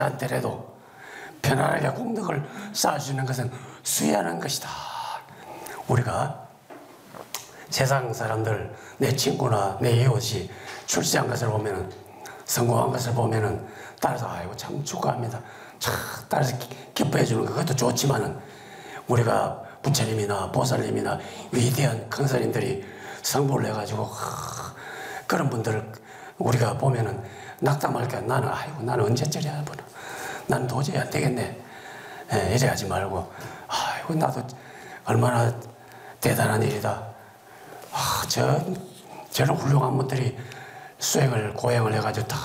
않더라도 편안하게 공덕을 쌓아주는 것은 수혜하는 것이다. 우리가 세상 사람들, 내 친구나 내 이웃이 출세한 것을 보면은, 성공한 것을 보면은 따라서 아이고 참 축하합니다, 참 따라서 기뻐해 주는 그것도 좋지만은, 우리가 부처님이나 보살님이나 위대한 큰 스님들이 성불을 해가지고 그런 분들을 우리가 보면은 낙담할까, 나는 언제쯤이야, 나는 도저히 안 되겠네, 이래 하지 말고, 아이고 나도 얼마나 대단한 일이다, 저런 훌륭한 분들이 수행을 고행을 해가지고 다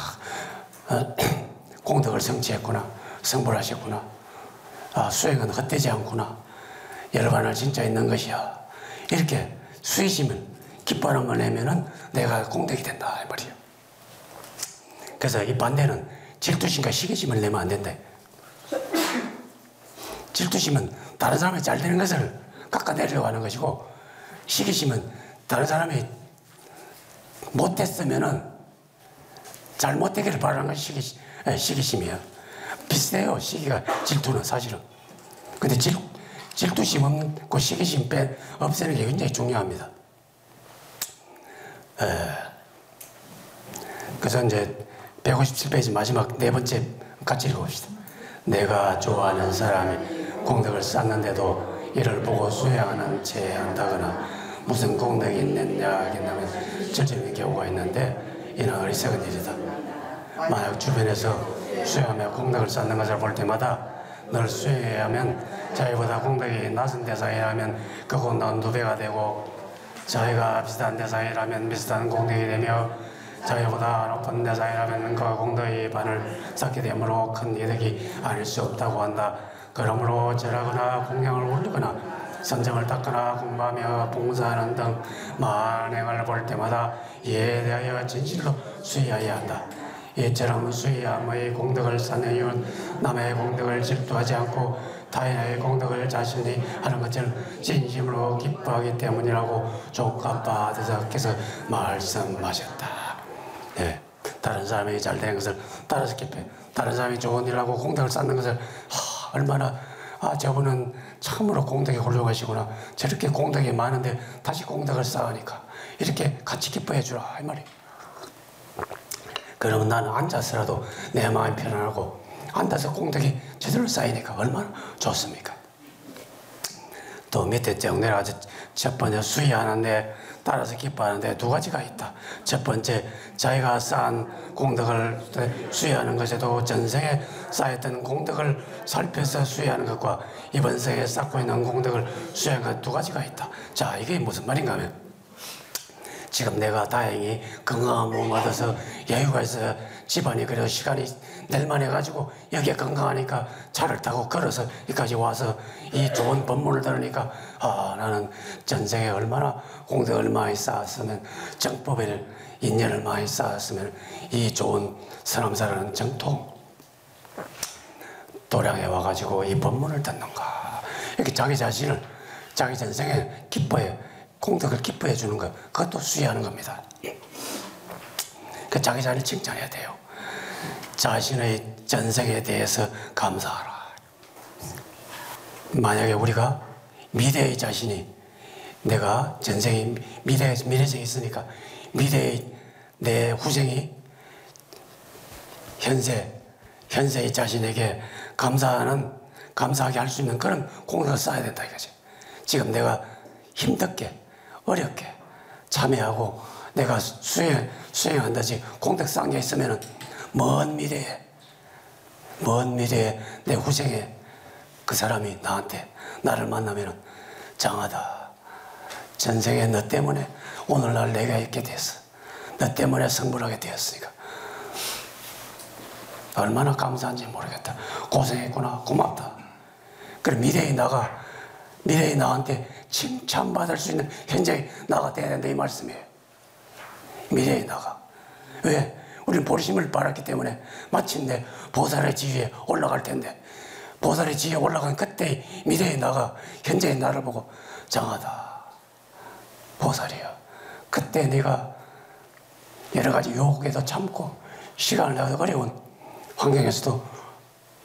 공덕을 성취했구나, 성불하셨구나, 수행은 헛되지 않구나, 열반을 진짜 있는 것이야, 이렇게 수의심을 기뻐하는 걸 내면은 내가 공덕이 된다 이 말이에요. 그래서 이 반대는 질투심과 시기심을 내면 안 된다. 질투심은 다른 사람이 잘 되는 것을 깎아내려고 하는 것이고, 시기심은 다른 사람이 못됐으면은 잘못되기를 바라는 것이 시기심이에요. 비슷해요, 시기가 질투는 사실은. 근데 질투심 없는 그 시기심 없애는 게 굉장히 중요합니다. 그래서 이제 157페이지 마지막 네 번째 같이 읽어봅시다. 내가 좋아하는 사람이 공덕을 쌓는데도 이를 보고 수양하는 채 한다거나 무슨 공덕이 있느냐 하겠다면 절정의 경우가 있는데, 이는 어리석은 일이다. 만약 주변에서 수행하며 공덕을 쌓는 것을 볼 때마다 널 수행해야 하면 자기보다 공덕이 낮은 데서 일하면 그 공덕은 2배가 되고, 자기가 비슷한 데서 일하면 비슷한 공덕이 되며, 자기보다 높은 데서 일하면 그 공덕이 반을 쌓게 되므로 큰 이득이 아닐 수 없다고 한다. 그러므로 절하거나 공양을 올리거나 선정을 닦거나 공부하며 봉사하는 등 만행을 볼 때마다 이에 대하여 진실로 수의하여야 한다. 이처럼 수의함의 공덕을 쌓는 이유는 남의 공덕을 질투하지 않고 타인의 공덕을 자신이 하는 것을 진심으로 기뻐하기 때문이라고 조카파대사께서 말씀하셨다. 네, 다른 사람이 잘 되는 것을 따라서 기뻐해. 다른 사람이 좋은 일을 하고 공덕을 쌓는 것을 얼마나 저분은 참으로 공덕이 훌륭하시구나, 저렇게 공덕이 많은데 다시 공덕을 쌓으니까 이렇게 같이 기뻐해 주라 이 말이에요. 그러면 나는 앉아서라도 내 마음이 편안하고, 앉아서 공덕이 제대로 쌓이니까 얼마나 좋습니까? 또 밑에 쭉 내려가서 첫 번째 수의하는데 따라서 기뻐하는데 두 가지가 있다. 첫 번째, 자기가 쌓은 공덕을 수의하는 것에도 전생에 쌓였던 공덕을 살펴서 수의하는 것과 이번 생에 쌓고 있는 공덕을 수의하는 것 두 가지가 있다. 자, 이게 무슨 말인가 하면, 지금 내가 다행히 건강한 몸 얻어서 여유가 있어 집안이 그래도 시간이 낼만 해가지고 여기에 건강하니까 차를 타고 걸어서 여기까지 와서 이 좋은 법문을 들으니까 나는 전생에 얼마나 공덕을 많이 쌓았으면, 정법을 인연을 많이 쌓았으면 이 좋은 선암사라는 정통 도량에 와가지고 이 법문을 듣는가, 이렇게 자기 자신을 자기 전생에 기뻐해, 공덕을 기뻐해 주는 것, 그것도 수의하는 겁니다. 그 자기 자신을 칭찬해야 돼요. 자신의 전생에 대해서 감사하라. 만약에 우리가 미래의 자신이, 내가 전생이 미래생이 있으니까 미래의 내 후생이 현세의 자신에게 감사하게 할 수 있는 그런 공덕을 쌓아야 된다 이거지. 지금 내가 힘들게 어렵게 참여하고 내가 수행한다지 공덕 쌓은 게 있으면은 먼 미래에 내 후생에 그 사람이 나를 만나면은, 장하다, 전생에 너 때문에 오늘날 내가 있게 됐어, 너 때문에 성불하게 되었으니까 얼마나 감사한지 모르겠다, 고생했구나, 고맙다. 그래, 미래의 나한테 칭찬받을 수 있는 현재의 나가 돼야 된다 이 말씀이에요. 미래의 나가. 왜? 우리는 보리심을 바랐기 때문에 마침내 보살의 지위에 올라갈 텐데, 보살의 지위에 올라간 그때 미래의 나가 현재의 나를 보고 장하다, 보살이야. 그때 네가 여러 가지 유혹에도 참고 시간을 내가 어려운 환경에서도